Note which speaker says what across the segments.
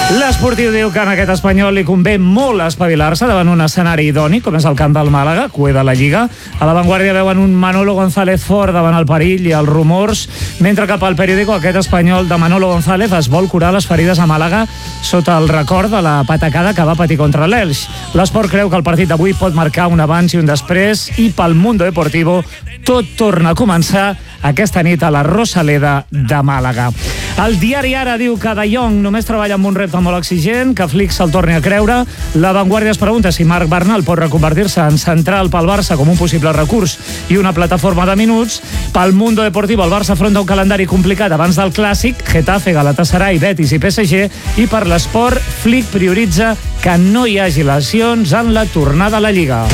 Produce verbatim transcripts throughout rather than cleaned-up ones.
Speaker 1: L'esportiu diu que en aquest Espanyol li convé molt espavilar-se davant un escenari idoni, com és el camp del Màlaga, cué de la Lliga. A l'avantguàrdia veuen un Manolo González fort davant el perill i els rumors, mentre que pel periòdico aquest Espanyol de Manolo González es vol curar les ferides a Màlaga sota el record de la patacada que va patir contra l'Elx. L'Esport creu que el partit d'avui pot marcar un abans i un després, i pel Mundo Deportivo tot torna a començar aquesta nit a la Rosaleda de Màlaga. El diari Ara diu que De Jong només treballa amb un repte molt exigent, que Flick se'l torni a creure. La Vanguardia es pregunta si Marc Bernal pot reconvertir-se en central pel Barça com un possible recurs i una plataforma de minuts. Pel Mundo Deportivo, el Barça afronta un calendari complicat abans del Clàssic, Getafe, Galatasaray, Betis i P S G, i per l'Esport, Flick prioritza que no hi hagi lesions en la tornada a la Lliga.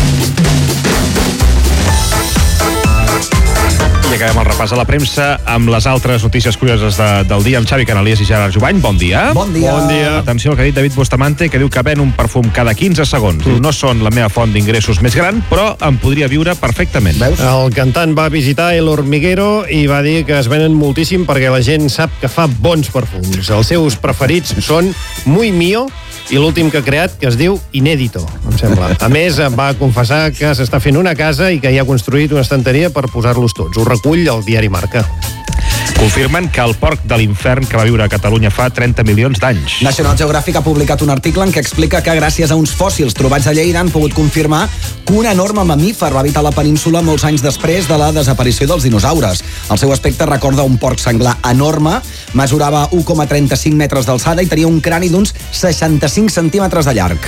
Speaker 2: I acabem el repàs a la premsa amb les altres notícies curioses de, del dia amb Xavi Canalies i Gerard Jubany. Bon dia.
Speaker 3: Bon dia.
Speaker 2: Bon dia. Atenció al que ha dit David Bustamante, que diu que ven un perfum cada quinze segons. Mm. No són la meva font d'ingressos més gran, però em podria viure perfectament.
Speaker 4: Veus? El cantant va visitar El Hormiguero i va dir que es venen moltíssim perquè la gent sap que fa bons perfums. Els seus preferits són Muy Mío i l'últim que ha creat, que es diu Inédito, em sembla. A més, va confessar que s'està fent una casa i que hi ha construït una estanteria per posar-los tots. Ho recull el diari Marca.
Speaker 2: Confirmen que el porc de l'infern que va viure a Catalunya fa trenta milions d'anys.
Speaker 3: National Geographic ha publicat un article en què explica que gràcies a uns fòssils trobats a Lleida han pogut confirmar que un enorme mamífer va habitar la península molts anys després de la desaparició dels dinosaures. El seu aspecte recorda un porc senglar enorme, mesurava u coma trenta-cinc metres d'alçada i tenia un crani d'uns seixanta-cinc centímetres de llarg.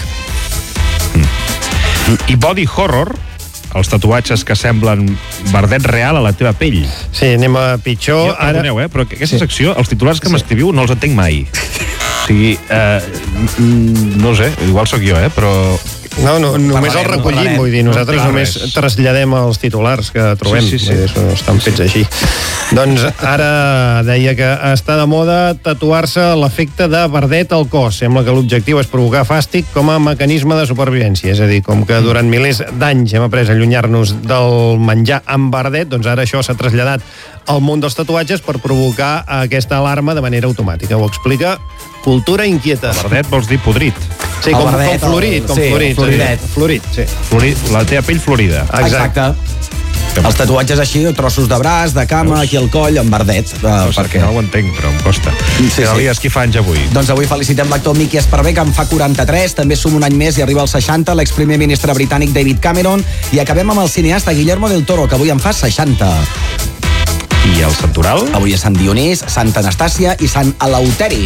Speaker 2: Mm. I body horror, els tatuatges que semblen verdet real a la teva pell.
Speaker 4: Sí, anem a pitjor.
Speaker 2: Jo, perdoneu, eh, però aquesta sí. secció, els titulars que sí. m'escriviu no els entenc mai. O sigui, eh, no sé, igual sóc jo, eh, però...
Speaker 4: No, no, només el recollim, vull dir, nosaltres no només res. traslladem els titulars que trobem, sí, sí, sí. Dir, no estan fets així. Doncs ara deia que està de moda tatuar-se l'efecte de verdet al cos. Sembla que l'objectiu és provocar fàstic com a mecanisme de supervivència, és a dir, com que durant milers d'anys hem après a allunyar-nos del menjar amb verdet, doncs ara això s'ha traslladat al món dels tatuatges per provocar aquesta alarma de manera automàtica. Ho explica Cultura Inquieta.
Speaker 2: Verdet vols dir podrit.
Speaker 4: Sí, com, verdet, com florit, com sí, florit.
Speaker 3: Floridet.
Speaker 4: Florit, sí.
Speaker 2: Florit, la teva pell florida.
Speaker 3: Exacte. Exacte. Els tatuatges així, trossos de braç, de cama, aquí al coll, amb verdet. Uh,
Speaker 2: no sé, perquè... no ho entenc, però em costa. Sí, sí. Elias, qui fa anys avui?
Speaker 3: Doncs avui felicitem l'actor Mickey Esparvé, que en fa quaranta-tres, també suma un any més i arriba als seixanta, l'exprimer ministre britànic David Cameron, i acabem amb el cineasta Guillermo del Toro, que avui en fa seixanta.
Speaker 2: I el santoral?
Speaker 3: Avui és Sant Dionís, Santa Anastàcia i Sant Eleuteri.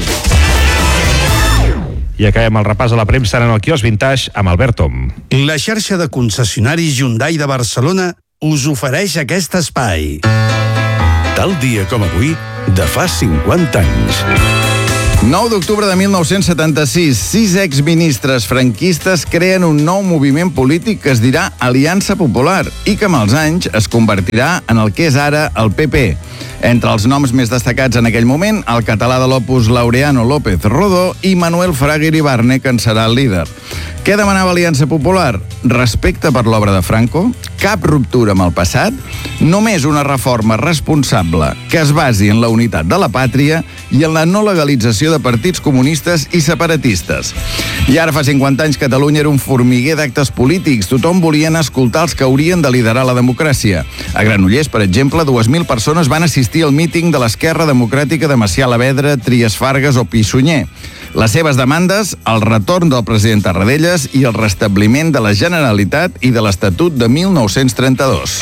Speaker 2: I acabem el repàs a la premsa en el quiosc Vintage amb Albert Tom.
Speaker 5: La xarxa de concessionaris Hyundai de Barcelona us ofereix aquest espai. Tal dia com avui, de fa cinquanta anys.
Speaker 6: nou d'octubre de mil nou-cents setanta-sis, sis exministres franquistes creen un nou moviment polític que es dirà Aliança Popular i que amb els anys es convertirà en el que és ara el P P. Entre els noms més destacats en aquell moment, el català de l'Opus Laureano López Rodó i Manuel Fraga Iribarne, que en serà el líder. Què demanava Aliança Popular? Respecte per l'obra de Franco, cap ruptura amb el passat, només una reforma responsable que es basi en la unitat de la pàtria i en la no legalització de partits comunistes i separatistes. I ara fa cinquanta anys Catalunya era un formiguer d'actes polítics. Tothom volien escoltar els que haurien de liderar la democràcia. A Granollers, per exemple, dues mil persones van assistir al míting de l'Esquerra Democràtica de Macià Alavedra, Trias Fargas o Pi Sunyer. Les seves demandes, el retorn del president Tarradellas i el restabliment de la Generalitat i de l'Estatut de mil nou-cents trenta-dos.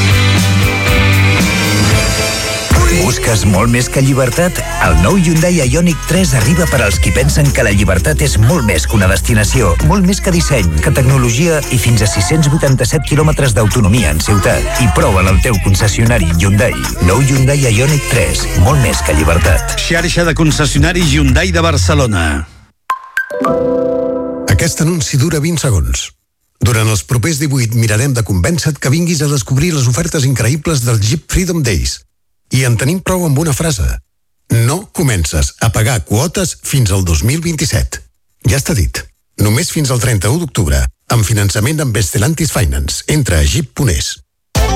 Speaker 7: Busques molt més que llibertat? El nou Hyundai Ioniq tres arriba per als qui pensen que la llibertat és molt més que una destinació, molt més que disseny, que tecnologia i fins a sis-cents vuitanta-set quilòmetres d'autonomia en ciutat. I prova'l al teu concessionari Hyundai. Nou Hyundai Ioniq tres, molt més que llibertat.
Speaker 5: Xarxa de concessionaris Hyundai de Barcelona.
Speaker 8: Aquest anunci dura vint segons. Durant els propers divuit mirarem de convèncer-te que vinguis a descobrir les ofertes increïbles del Jeep Freedom Days. I en tenim prou amb una frase. No comences a pagar quotes fins al dos mil vint-i-set. Ja està dit. Només fins al trenta-u d'octubre. Amb finançament amb Stellantis Finance. Entra a jeep punt es.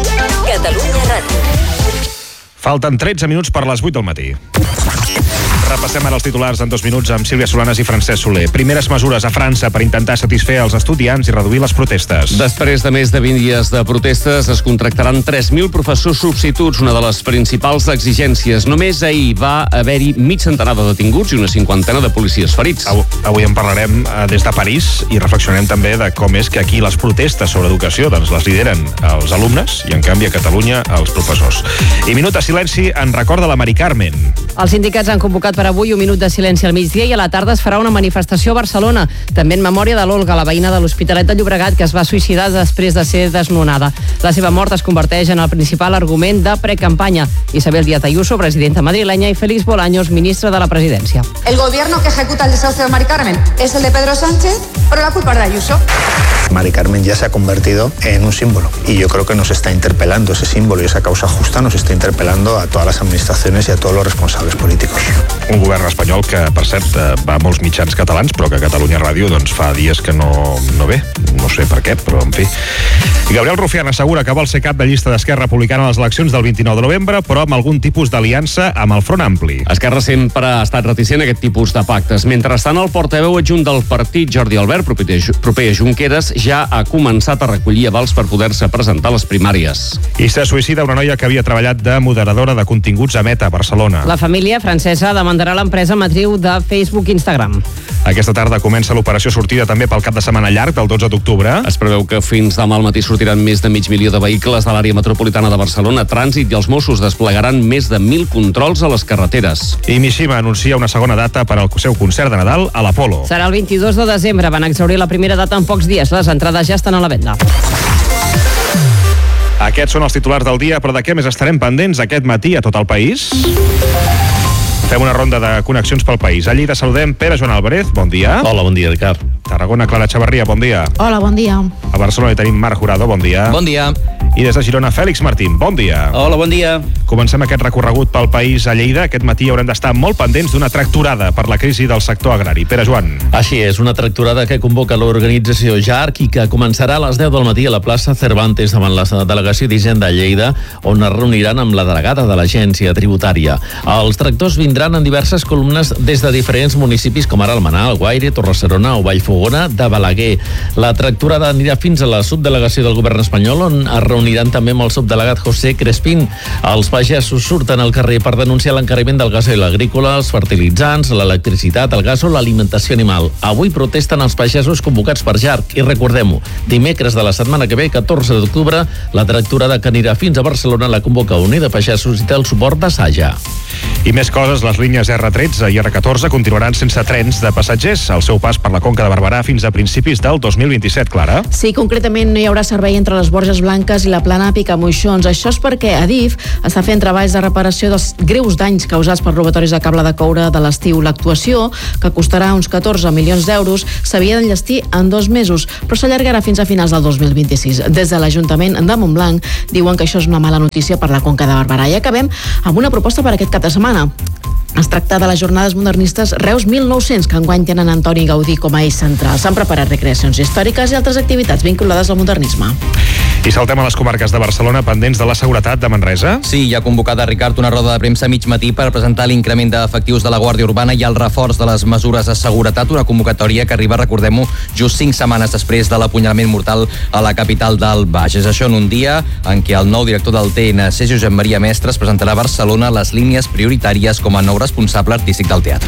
Speaker 9: Catalunya Ràdio.
Speaker 2: Falten tretze minuts per les vuit del matí. Repassem ara els titulars en dos minuts amb Sílvia Solanes i Francesc Soler. Primeres mesures a França per intentar satisfer els estudiants i reduir les protestes.
Speaker 9: Després de més de vint dies de protestes, es contractaran tres mil professors substituts, una de les principals exigències. Només ahir va haver-hi mig centenar de detinguts i una cinquantena de policies ferits.
Speaker 2: Avui en parlarem des de París i reflexionem també de com és que aquí les protestes sobre educació doncs les lideren els alumnes i en canvi a Catalunya els professors. I minut de silenci en record de la Mari Carmen.
Speaker 10: Els sindicats han convocat per avui un minut de silenci al migdia i a la tarda es farà una manifestació a Barcelona, també en memòria de l'Olga, la veïna de l'Hospitalet de Llobregat, que es va suïcidar després de ser desnonada. La seva mort es converteix en el principal argument de precampanya. Isabel Díaz Ayuso, presidenta madrileña, y Félix Bolaños, ministra de la Presidencia.
Speaker 11: El gobierno que ejecuta el desahucio de Mari Carmen es el de Pedro Sánchez, pero la culpa es de Ayuso.
Speaker 12: Mari Carmen ya se ha convertido en un símbolo y yo creo que nos está interpelando ese símbolo y esa causa justa nos está interpelando a todas las administraciones y a todos los responsables políticos.
Speaker 2: Un govern espanyol que, per cert, va a molts mitjans catalans, però que Catalunya Ràdio doncs, fa dies que no, no ve. No sé per què, però en fi. Gabriel Rufián assegura que vol ser cap de llista d'Esquerra Republicana a les eleccions del vint-i-nou de novembre, però amb algun tipus d'aliança amb el Front Ampli.
Speaker 9: Esquerra sempre ha estat reticent a aquest tipus de pactes. Mentrestant, el portaveu adjunt del partit, Jordi Albert, proper a Junqueras, ja ha començat a recollir avals per poder-se presentar a les primàries.
Speaker 2: I se suïcida una noia que havia treballat de moderadora de continguts a Meta, a Barcelona.
Speaker 10: La família francesa demandarà l'empresa matriu de Facebook i Instagram.
Speaker 2: Aquesta tarda comença l'operació sortida també pel cap de setmana llarg del dotze d'octubre.
Speaker 9: Es preveu que fins demà al matí sortiran més de mig milió de vehicles de l'àrea metropolitana de Barcelona. Trànsit i els Mossos desplegaran més de mil controls a les carreteres.
Speaker 2: I Mishima anuncia una segona data per al seu concert de Nadal a l'Apolo.
Speaker 10: Serà el vint-i-dos de desembre. Van exhaurir la primera data en pocs dies. Les entrades ja estan a la venda.
Speaker 2: Aquests són els titulars del dia, però de què més estarem pendents aquest matí a tot el país? Fem una ronda de connexions pel país. A Lleida saludem Pere Joan Álvarez, bon dia.
Speaker 13: Hola, bon dia, Ricard.
Speaker 2: Tarragona, Clara Chavarria, bon dia.
Speaker 14: Hola, bon dia.
Speaker 2: A Barcelona hi tenim Marc Jurado, bon dia.
Speaker 15: Bon dia.
Speaker 2: I des de Girona, Fèlix Martín, bon dia.
Speaker 15: Hola, bon dia.
Speaker 2: Comencem aquest recorregut pel país a Lleida. Aquest matí haurem d'estar molt pendents d'una tracturada per la crisi del sector agrari. Pere Joan.
Speaker 13: Així és, una tracturada que convoca l'organització J A R C i que començarà a les deu del matí a la plaça Cervantes davant la delegació d'Hisenda a Lleida, on es reuniran amb la delegada de l'agència tributària. Els tractors vindran en diverses columnes des de diferents municipis com ara Almenar, Alguaire, Torre-serona o Vallfogona de Balaguer. La tracturada anirà fins a la subdelegació del govern espanyol, on es reuniran també amb el subdelegat José Crespín. Els pagesos surten al carrer per denunciar l'encariment del gasoil agrícola, els fertilitzants, l'electricitat, el gas o l'alimentació animal. Avui protesten els pagesos convocats per J A R C i recordem-ho, dimecres de la setmana que ve, catorze d'octubre, la tracturada que anirà fins a Barcelona la convoca Unió de Pagesos i té el suport de Saja.
Speaker 2: I més coses, les línies erre tretze i erre catorze continuaran sense trens de passatgers al seu pas per la Conca de Barberà fins a principis del dos mil vint-i-set, Clara.
Speaker 14: Sí, concretament no hi haurà servei entre les Borges Blanques i la Plana Picamoixons. Això és perquè Adif està fent treballs de reparació dels greus danys causats per robatoris de cable de coure de l'estiu. L'actuació, que costarà uns catorze milions d'euros, s'havia d'enllestir en dos mesos, però s'allargarà fins a finals del dos mil vint-i-sis. Des de l'Ajuntament de Montblanc diuen que això és una mala notícia per la Conca de Barberà. I acabem amb una proposta per aquest cap de setmana. Es tracta de les jornades modernistes Reus mil nou-cents, que enguany tenen Antoni Gaudí com a eix central. S'han preparat recreacions històriques i altres activitats vinculades al modernisme.
Speaker 2: I saltem a les comarques de Barcelona, pendents de la seguretat de Manresa.
Speaker 15: Sí, hi ha convocada, Ricard, una roda de premsa a mig matí per presentar l'increment d'efectius de la Guàrdia Urbana i el reforç de les mesures de seguretat, una convocatòria que arriba, recordem-ho, just cinc setmanes després de l'apunyalament mortal a la capital del Bages. Això en un dia en què el nou director del T N C, Josep Maria Mestres, presentarà a Barcelona les línies prioritàries com a nou responsable artístic del teatre.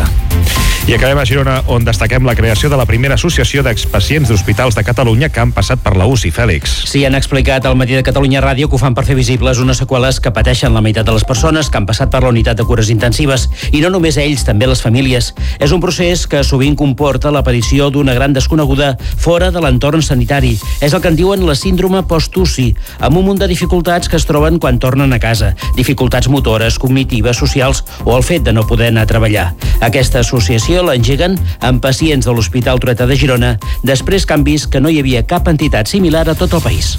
Speaker 2: I acabem a Girona, on destaquem la creació de la primera associació d'expacients d'hospitals de Catalunya que han passat per la U C I, Fèlix.
Speaker 16: Sí, han explicat al Matí de Catalunya Ràdio que ho fan per fer visibles unes seqüeles que pateixen la meitat de les persones que han passat per la unitat de cures intensives. I no només ells, també les famílies. És un procés que sovint comporta l'aparició d'una gran desconeguda fora de l'entorn sanitari. És el que en diuen la síndrome post-U C I, amb un munt de dificultats que es troben quan tornen a casa. Dificultats motores, cognitives, socials o el fet de no poder anar a treballar. Aquesta associació l'engeguen amb pacients de l'Hospital Trueta de Girona, després que han vist que no hi havia cap entitat similar a tot el país.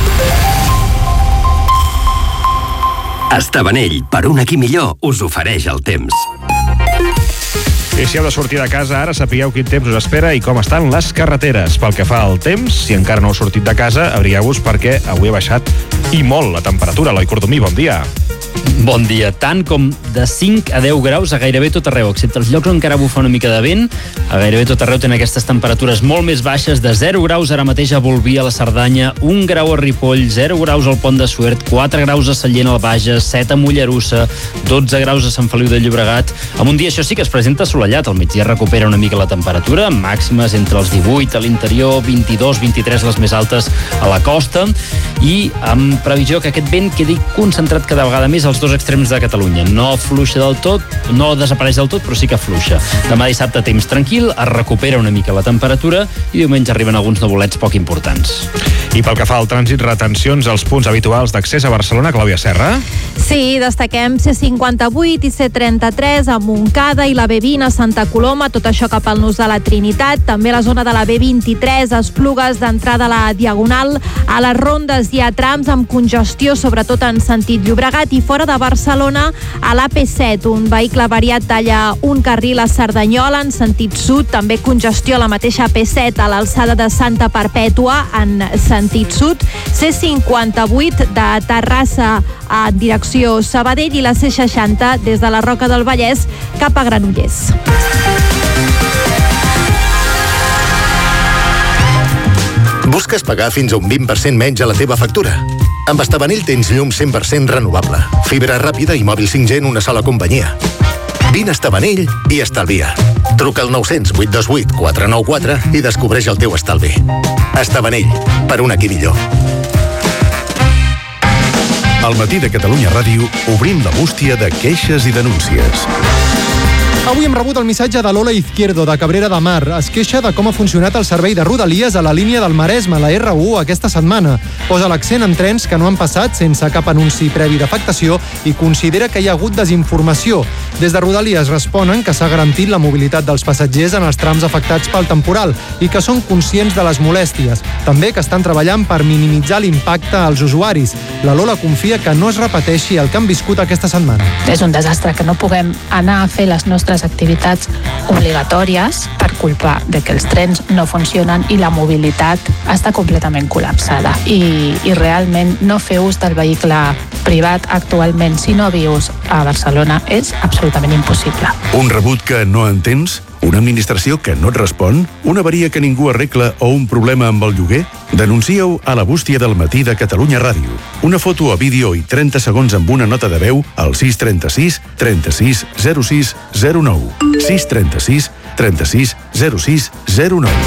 Speaker 17: Estabanell, per un aquí millor, us ofereix el temps.
Speaker 2: I si heu de sortir de casa ara, sapigueu quin temps us espera i com estan les carreteres. Pel que fa al temps, si encara no heu sortit de casa, abrigueu-vos perquè avui ha baixat i molt la temperatura. Eloi Cordomí, bon dia.
Speaker 16: Bon dia. Tant com de cinc a deu graus a gairebé tot arreu, excepte els llocs on encara bufa una mica de vent. A gairebé tot arreu tenen aquestes temperatures molt més baixes, de zero graus ara mateix a Bolvir, a la Cerdanya, un grau a Ripoll, zero graus al Pont de Suert, quatre graus a Sallent al Bages, set a Mollerussa, dotze graus a Sant Feliu de Llobregat. Amb un dia, això sí, que es presenta assolellat. Al migdia recupera una mica la temperatura, màximes entre els divuit a l'interior, vint-i-dos, vint-i-tres les més altes a la costa, i amb previsió que aquest vent quedi concentrat cada vegada més als dos extrems de Catalunya. No fluixa del tot, no desapareix del tot, però sí que fluixa. Demà dissabte temps tranquil, es recupera una mica la temperatura i diumenge arriben alguns nuvolets poc importants.
Speaker 2: I pel que fa al trànsit, retencions als punts habituals d'accés a Barcelona, Clàudia Serra?
Speaker 18: Sí, destaquem C cinquanta-vuit i C trenta-tres a Montcada i la B vint a Santa Coloma, tot això cap al nus de la Trinitat. També la zona de la B vint-i-tres, Esplugues d'entrada a la Diagonal. A les rondes hi ha trams amb congestió, sobretot en sentit Llobregat, i fora de Barcelona a l'A P set. Un vehicle variat talla un carril a Cerdanyola en sentit sud, també congestió a la mateixa A P set a l'alçada de Santa Perpètua en sentit sud. C cinquanta-vuit de Terrassa en direcció Sabadell i la C seixanta des de la Roca del Vallès cap a Granollers.
Speaker 19: Busques pagar fins a un vint per cent menys a la teva factura? Amb Estabanell tens llum cent per cent renovable, fibra ràpida i mòbil cinc G en una sola companyia. Vine a Estabanell i estalvia. Truca al nou cents, vuit dos vuit, quatre nou quatre i descobreix el teu estalvi. Estabanell, per un aquí millor.
Speaker 5: Al matí de Catalunya Ràdio obrim la bústia de queixes i denúncies.
Speaker 20: Avui hem rebut el missatge de Lola Izquierdo, de Cabrera de Mar. Es queixa de com ha funcionat el servei de Rodalies a la línia del Maresme, la R u, aquesta setmana. Posa l'accent en trens que no han passat sense cap anunci previ d'afectació i considera que hi ha hagut desinformació. Des de Rodalies responen que s'ha garantit la mobilitat dels passatgers en els trams afectats pel temporal i que són conscients de les molèsties. També que estan treballant per minimitzar l'impacte als usuaris. La Lola confia que no es repeteixi el que han viscut aquesta setmana.
Speaker 21: És un desastre que no puguem anar a fer les nostres activitats obligatòries per culpa de que els trens no funcionen i la mobilitat està completament col·lapsada. I, i realment no fer ús del vehicle privat actualment, si no vius a Barcelona, és absolutament impossible.
Speaker 5: Un rebut que no entens? Una administració que no et respon? Una avaria que ningú arregla o un problema amb el lloguer? Denuncia-ho a la bústia del matí de Catalunya Ràdio. Una foto a vídeo i trenta segons amb una nota de veu al sis trenta-sis trenta-sis zero sis zero nou. sis trenta-sis trenta-sis zero sis zero nou.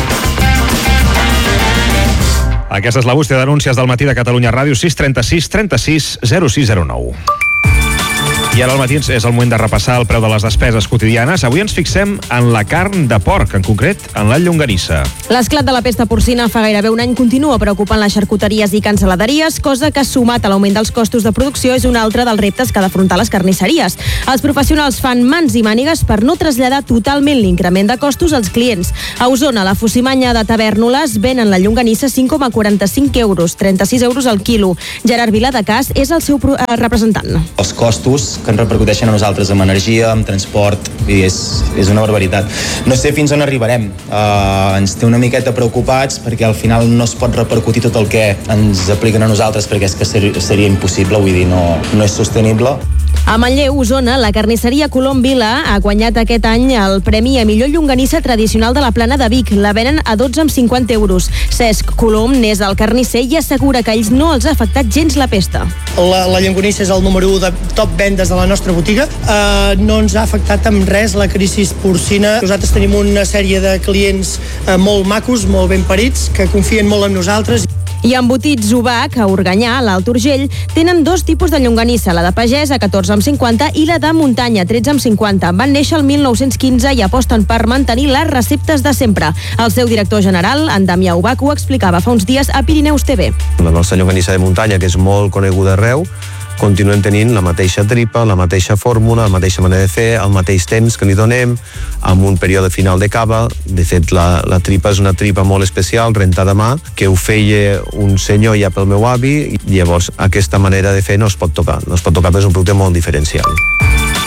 Speaker 2: Aquesta és la bústia de denúncies del matí de Catalunya Ràdio, sis trenta-sis trenta-sis zero sis zero nou. I ara al matí és el moment de repassar el preu de les despeses quotidianes. Avui ens fixem en la carn de porc, en concret en la llonganissa.
Speaker 10: L'esclat de la pesta porcina fa gairebé un any continua preocupant les xarcuteries i cancel·laderies, cosa que, sumat a l'augment dels costos de producció, és un altre dels reptes que ha d'afrontar les carnisseries. Els professionals fan mans i mànigues per no traslladar totalment l'increment de costos als clients. A Osona, la Fusimanya de Tavèrnoles venen la llonganissa cinc coma quaranta-cinc euros, trenta-sis euros al quilo. Gerard Viladecàs és el seu representant.
Speaker 22: Els costos que ens repercuteixen a nosaltres amb energia, amb transport, i és, és una barbaritat. No sé fins on arribarem. Uh, ens té una miqueta preocupats perquè al final no es pot repercutir tot el que ens apliquen a nosaltres perquè és que ser, seria impossible, vull dir, no, no és sostenible.
Speaker 10: A Manlleu, Osona, la carnisseria Colom Vila ha guanyat aquest any el premi a millor llonganissa tradicional de la Plana de Vic. La venen a dotze coma cinquanta euros. Cesc Colom n'és el carnisser i assegura que a ells no els ha afectat gens la pesta.
Speaker 23: La, la llonganissa és el número u de top vendes de la nostra botiga. Uh, no ens ha afectat amb res la crisi porcina. Nosaltres tenim una sèrie de clients uh, molt macos, molt ben parits, que confien molt en nosaltres.
Speaker 10: I embotits Ubac, a Organyà, a l'Alt Urgell, tenen dos tipus de llonganissa, la de pagès a catorze coma cinquanta i la de muntanya, tretze coma cinquanta. Van néixer el mil nou-cents quinze i aposten per mantenir les receptes de sempre. El seu director general, en Damià Ubac, ho explicava fa uns dies a Pirineus T V.
Speaker 24: La nostra llonganissa de muntanya, que és molt coneguda arreu, continuem tenint la mateixa tripa, la mateixa fórmula, la mateixa manera de fer, el mateix temps que li donem, amb un període final de cava. De fet, la, la tripa és una tripa molt especial, rentada a mà, que ho feia un senyor ja pel meu avi, i llavors aquesta manera de fer no es pot tocar, no es pot tocar perquè és un producte molt diferencial.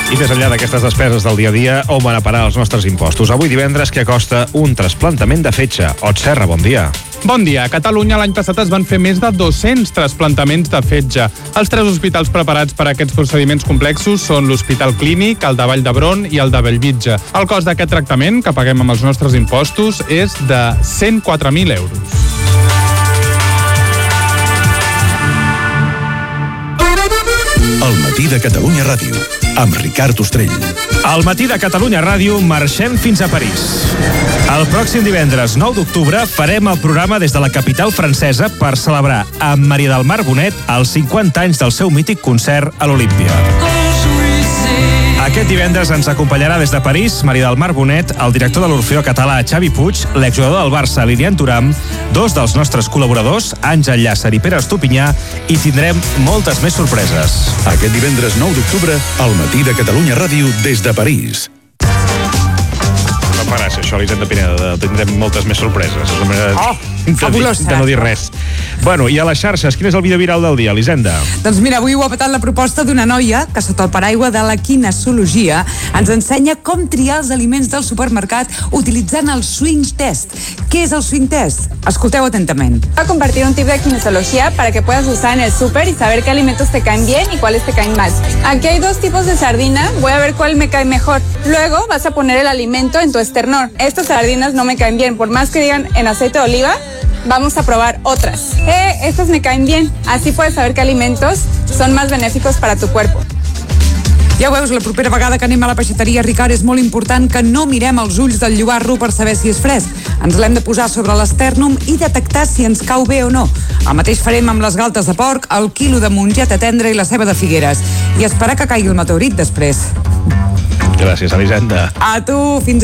Speaker 2: I més enllà d'aquestes despeses del dia a dia, on van a parar els nostres impostos? Avui divendres, què costa un trasplantament de fetge? Ot Serra, bon dia.
Speaker 1: Bon dia. A Catalunya l'any passat es van fer més de dos-cents trasplantaments de fetge. Els tres hospitals preparats per a aquests procediments complexos són l'Hospital Clínic, el de Vall d'Hebron i el de Bellvitge. El cost d'aquest tractament, que paguem amb els nostres impostos, és de cent quatre mil euros.
Speaker 5: El matí de Catalunya Ràdio, amb Ricard Ostrell.
Speaker 2: Al matí de Catalunya Ràdio marxem fins a París. El pròxim divendres nou d'octubre farem el programa des de la capital francesa per celebrar amb Maria del Mar Bonet els cinquanta anys del seu mític concert a l'Olímpia. Aquest divendres ens acompanyarà des de París Maria del Mar Bonet, el director de l'Orfeó Català Xavi Puig, l'exjugador del Barça Lilian Thuram, dos dels nostres col·laboradors, Àngel Llàcer i Pere Estupinyà, i tindrem moltes més sorpreses.
Speaker 5: Aquest divendres nou d'octubre, al matí de Catalunya Ràdio des de París.
Speaker 2: No faràs això, Elisenda Pineda, tindrem moltes més sorpreses. És una manera
Speaker 3: Oh,
Speaker 2: de,
Speaker 3: fabulosa.
Speaker 2: de no dir res. Bueno, i a les xarxes, quin és el vídeo viral del dia, Elisenda?
Speaker 3: Doncs mira, avui ho ha petat la proposta d'una noia que sota el paraigua de la kinesiologia ens ensenya com triar els aliments del supermercat utilitzant el swing test. ¿Qué es el swing test? Escolteu atentament.
Speaker 4: Voy a compartir un tip de kinesiología para que puedas usar en el súper y saber qué alimentos te caen bien y cuáles te caen mal. Aquí hay dos tipos de sardina, voy a ver cuál me cae mejor. Luego vas a poner el alimento en tu esternón. Estas sardinas no me caen bien, por más que digan en aceite de oliva, vamos a probar otras. Eh, estas me caen bien, así puedes saber qué alimentos son más benéficos para tu cuerpo.
Speaker 3: Ja ho veus, la propera vegada que anem a la peixateria, Ricard, és molt important que no mirem els ulls del llobarro per saber si és fresc. Ens l'hem de posar sobre l'estèrnum i detectar si ens cau bé o no. El mateix farem amb les galtes de porc, el quilo de mongeta tendra i la ceba de Figueres. I esperar que caigui el meteorit després.
Speaker 2: Gràcies, Elisenda.
Speaker 3: A tu, fins